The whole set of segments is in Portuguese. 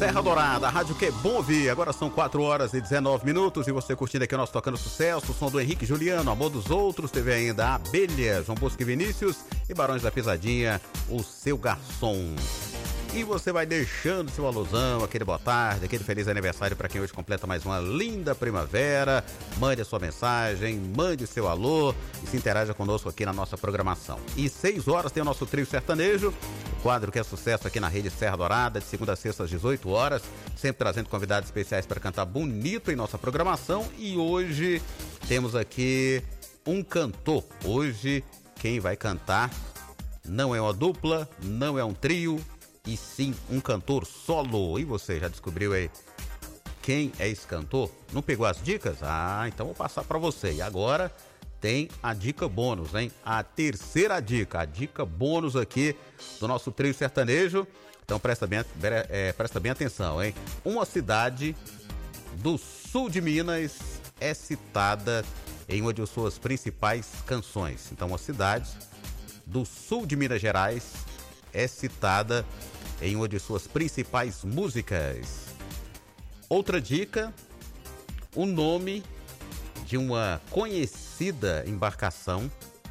Serra Dourada, a rádio que é bom ouvir. Agora são 4h19 e você curtindo aqui o nosso Tocando Sucesso, o som do Henrique Juliano, Amor dos Outros, teve ainda a Abelha, João Bosco e Vinícius e Barões da Pisadinha, o seu garçom. E você vai deixando seu alusão, aquele boa tarde, aquele feliz aniversário para quem hoje completa mais uma linda primavera. Mande a sua mensagem, mande o seu alô e se interaja conosco aqui na nossa programação. E 6 horas tem o nosso trio sertanejo, o quadro que é sucesso aqui na Rede Serra Dourada, de segunda a sexta às 18 horas, sempre trazendo convidados especiais para cantar bonito em nossa programação. E hoje temos aqui um cantor. Hoje quem vai cantar não é uma dupla, não é um trio, e sim um cantor solo. E você já descobriu aí quem é esse cantor? Não pegou as dicas? Ah, então vou passar para você. E agora tem a dica bônus, hein? A terceira dica, a dica bônus aqui do nosso trio sertanejo. Então presta bem atenção, hein? Uma cidade do sul de Minas é citada em uma de suas principais canções. Então uma cidade do sul de Minas Gerais é citada em uma de suas principais músicas. Outra dica, o nome de uma conhecida embarcação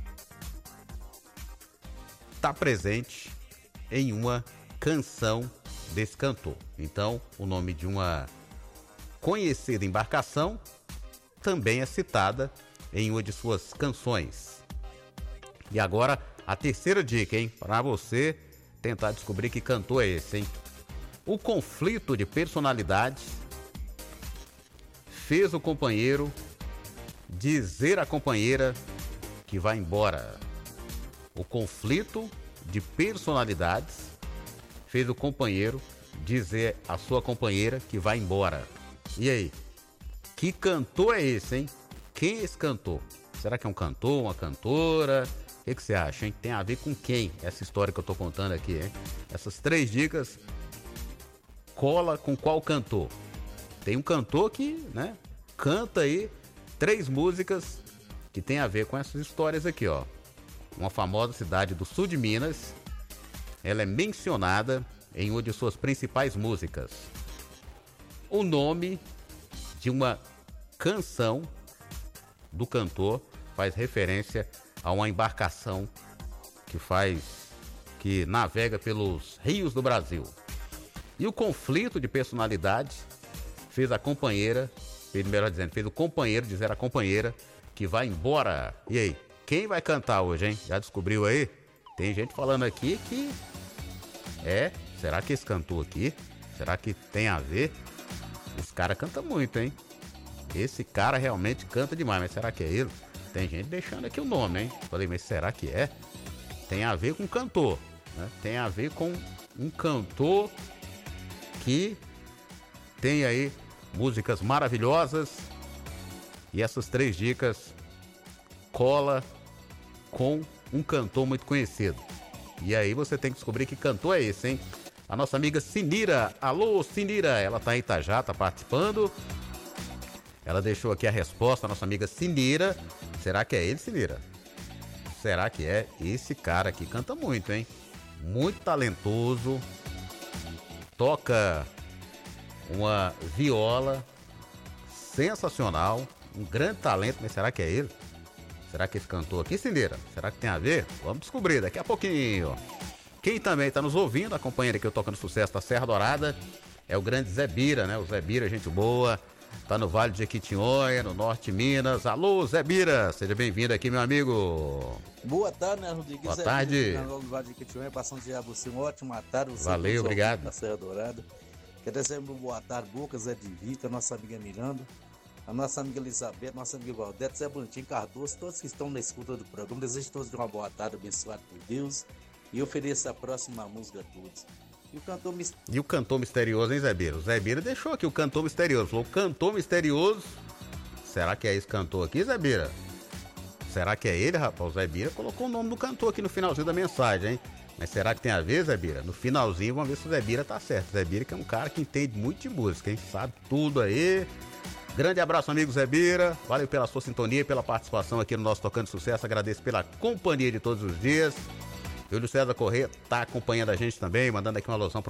está presente em uma canção desse cantor. Então, o nome de uma conhecida embarcação também é citada em uma de suas canções. E agora, a terceira dica, hein? Para você tentar descobrir que cantor é esse, hein? O conflito de personalidades fez o companheiro dizer à companheira que vai embora. O conflito de personalidades fez o companheiro dizer à sua companheira que vai embora. E aí? Que cantor é esse, hein? Quem é esse cantor? Será que é um cantor, uma cantora? O que você acha, hein? Tem a ver com quem essa história que eu tô contando aqui, hein? Essas 3 dicas cola com qual cantor? Tem um cantor que, né, canta aí 3 músicas que tem a ver com essas histórias aqui, ó. Uma famosa cidade do sul de Minas, ela é mencionada em uma de suas principais músicas. O nome de uma canção do cantor faz referência a uma embarcação que navega pelos rios do Brasil. E o conflito de personalidades fez o companheiro dizer à companheira que vai embora. E aí, quem vai cantar hoje, hein? Já descobriu aí? Tem gente falando aqui que será que esse cantor aqui, será que tem a ver? Esse cara canta muito, hein? Esse cara realmente canta demais, mas será que é ele? Tem gente deixando aqui o nome, hein? Falei, mas será que é? Tem a ver com cantor, né? Tem a ver com um cantor que tem aí músicas maravilhosas. E essas 3 dicas cola com um cantor muito conhecido. E aí você tem que descobrir que cantor é esse, hein? A nossa amiga Sinira. Alô, Sinira. Ela tá em Itajá, tá participando. Ela deixou aqui a resposta, a nossa amiga Sinira. Será que é ele, Sinira? Será que é? Esse cara aqui canta muito, hein? Muito talentoso. Toca uma viola sensacional. Um grande talento, mas será que é ele? Será que esse cantor aqui, Sinira? Será que tem a ver? Vamos descobrir daqui a pouquinho. Quem também está nos ouvindo, acompanhando aqui o Tocando Sucesso da Serra Dourada, é o grande Zé Bira, né? O Zé Bira, gente boa. Tá no Vale de Jequitinhonha, no norte de Minas. Alô, Zé Bira, seja bem-vindo aqui, meu amigo. Boa tarde, né, Rodrigo? Boa tarde. No Vale de Jequitinhonha, passando de você uma ótima tarde. Valeu, obrigado. Da Serra Dourada. Quero desejar uma boa tarde, Lucas, Zé de Vita, nossa amiga Miranda, a nossa amiga Elizabeth, nossa amiga Valdete, Zé Blantinho, Cardoso, todos que estão na escuta do programa. Desejo a todos uma boa tarde, abençoado por Deus, e ofereço a próxima música a todos. E o cantor misterioso, hein, Zé Bira? O Zé Bira deixou aqui o cantor misterioso. Falou, cantor misterioso. Será que é esse cantor aqui, Zé Bira? Será que é ele, rapaz? O Zé Bira colocou o nome do cantor aqui no finalzinho da mensagem, hein? Mas será que tem a ver, Zé Bira? No finalzinho, vamos ver se o Zé Bira tá certo. O Zé Bira que é um cara que entende muito de música, hein? Sabe tudo aí. Grande abraço, amigo Zé Bira. Valeu pela sua sintonia e pela participação aqui no nosso Tocando Sucesso. Agradeço pela companhia de todos os dias. Júlio César Corrêa tá acompanhando a gente também, mandando aqui uma alusão para